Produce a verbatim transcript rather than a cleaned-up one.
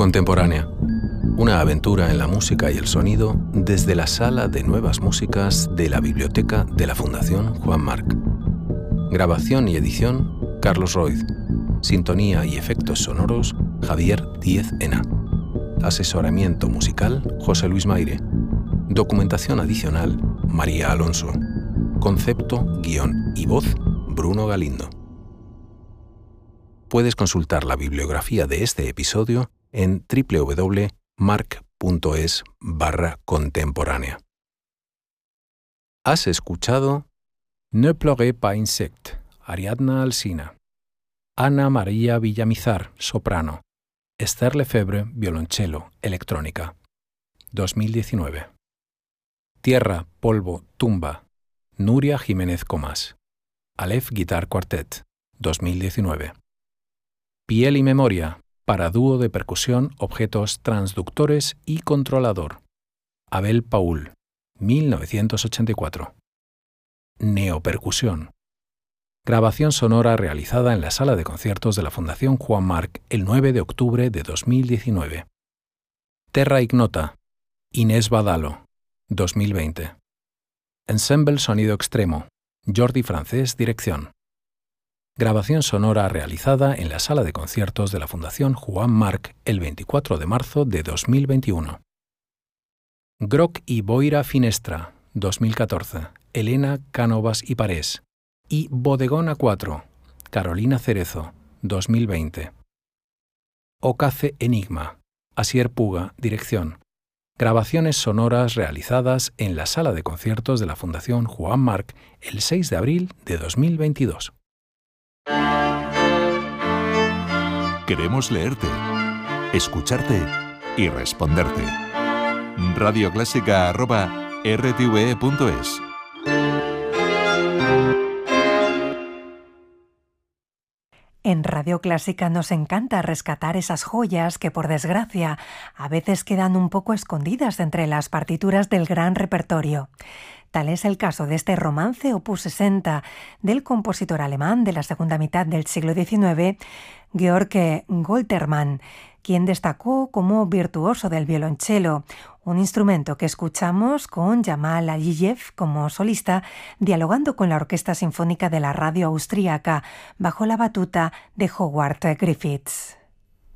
Contemporánea. Una aventura en la música y el sonido desde la Sala de Nuevas Músicas de la Biblioteca de la Fundación Juan Marc. Grabación y edición, Carlos Roiz. Sintonía y efectos sonoros, Javier Díez Ena. Asesoramiento musical, José Luis Maire. Documentación adicional, María Alonso. Concepto, guión y voz, Bruno Galindo. Puedes consultar la bibliografía de este episodio en doble u doble u doble punto marc punto es barra contemporánea. Has escuchado Ne pleurez pas insecte, Ariadna Alsina, Ana María Villamizar, soprano, Esther Lefebvre, violonchelo, electrónica, dos mil diecinueve. Tierra, polvo, tumba, Nuria Jiménez Comas, Aleph Guitar Quartet, dos mil diecinueve. Piel y memoria, para dúo de percusión, objetos transductores y controlador, Abel Paul, mil novecientos ochenta y cuatro. Neopercusión. Grabación sonora realizada en la Sala de Conciertos de la Fundación Juan Marc el nueve de octubre de dos mil diecinueve. Terra Ignota, Inés Badalo, dos mil veinte. Ensemble Sonido Extremo, Jordi Francés, dirección. Grabación sonora realizada en la Sala de Conciertos de la Fundación Juan Marc el veinticuatro de marzo de dos mil veintiuno. Groc y Boira Finestra, dos mil catorce, Elena Cánovas y Parés. Y Bodegón A cuatro, Carolina Cerezo, dos mil veinte. Ocace Enigma, Asier Puga, dirección. Grabaciones sonoras realizadas en la Sala de Conciertos de la Fundación Juan Marc el seis de abril de dos mil veintidós. Queremos leerte, escucharte y responderte. radioclásica arroba r t v e punto es. En Radio Clásica nos encanta rescatar esas joyas que, por desgracia, a veces quedan un poco escondidas entre las partituras del gran repertorio. Tal es el caso de este romance opus sesenta del compositor alemán de la segunda mitad del siglo diecinueve, Georg Goltermann, quien destacó como virtuoso del violonchelo, un instrumento que escuchamos con Jamal Aliyev como solista, dialogando con la Orquesta Sinfónica de la Radio Austríaca bajo la batuta de Howard Griffiths.